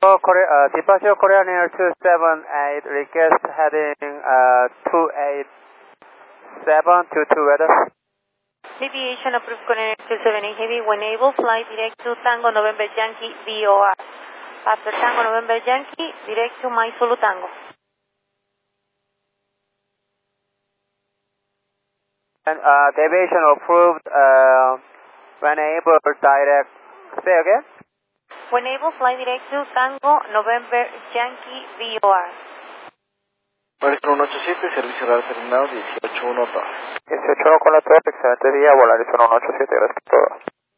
Departure Korean Air 278, request heading 28722 weather. Deviation approved Korean Air 278 Heavy. When able, fly direct to Tango November Yankee VOR. After Tango November Yankee, direct to My Zulu Tango. And deviation approved when able direct. Say again? When able, fly direct to Tango November Yankee VOR. Maestro 187, servicio real terminado 1812. 18 con la torre, excelente día, volar 187, gracias por todo.